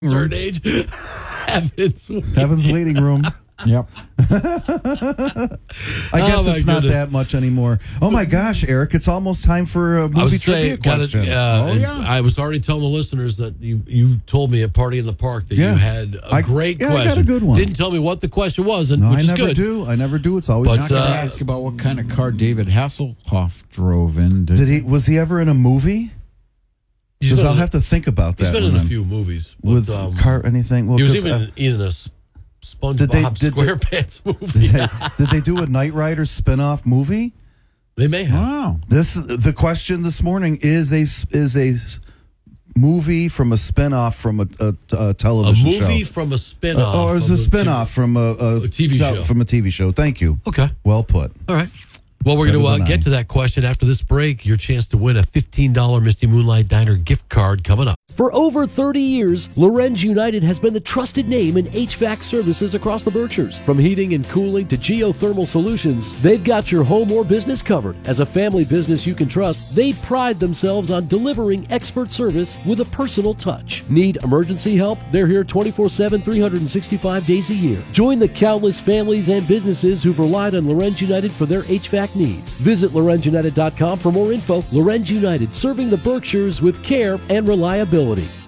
certain age. Heaven's waiting room. Yep. I guess it's not that much anymore. Oh my gosh, Eric! It's almost time for a movie trivia question. I was already telling the listeners that you told me at Party in the Park that you had a great question. I got a good one. Didn't tell me what the question was, and no, which I is never good. do. I never do. It's always. But, I'm not going to ask about what kind of car David Hasselhoff drove in. Was he ever in a movie? Because I'll have to think about that. He's been in a few movies with car anything. Well, he was even in a SpongeBob SquarePants movie. Did they do a Knight Rider spinoff movie? They may have. Wow. The question this morning is a movie from a spinoff from a television show. A movie from a spinoff. Or is a spinoff from a TV show. From a TV show. Thank you. Okay. Well put. All right. Well, we're going to get to that question after this break. Your chance to win a $15 Misty Moonlight Diner gift card coming up. For over 30 years, Lorenz United has been the trusted name in HVAC services across the Berkshires. From heating and cooling to geothermal solutions, they've got your home or business covered. As a family business you can trust, they pride themselves on delivering expert service with a personal touch. Need emergency help? They're here 24/7, 365 days a year. Join the countless families and businesses who've relied on Lorenz United for their HVAC needs. Visit LorenzUnited.com for more info. Lorenz United, serving the Berkshires with care and reliability.